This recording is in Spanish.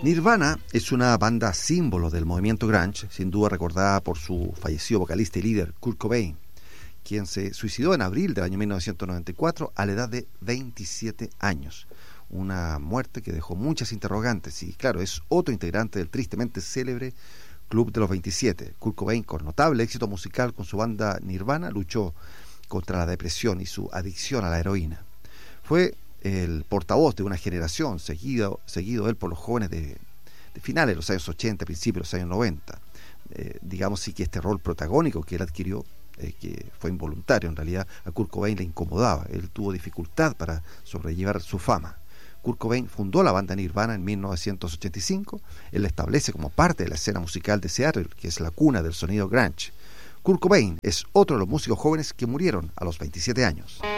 Nirvana es una banda símbolo del movimiento grunge, sin duda recordada por su fallecido vocalista y líder Kurt Cobain, quien se suicidó en abril del año 1994 a la edad de 27 años. Una muerte que dejó muchas interrogantes y, claro, es otro integrante del tristemente célebre Club de los 27. Kurt Cobain, con notable éxito musical con su banda Nirvana, luchó contra la depresión y su adicción a la heroína. Fue el portavoz de una generación, seguido él por los jóvenes de finales de los años 80, principios de los años 90. Digamos sí que este rol protagónico que él adquirió, que fue involuntario en realidad, a Kurt Cobain le incomodaba. Él tuvo dificultad para sobrellevar su fama. Kurt Cobain fundó la banda Nirvana en 1985. Él la establece como parte de la escena musical de Seattle, que es la cuna del sonido grunge. Kurt Cobain es otro de los músicos jóvenes que murieron a los 27 años.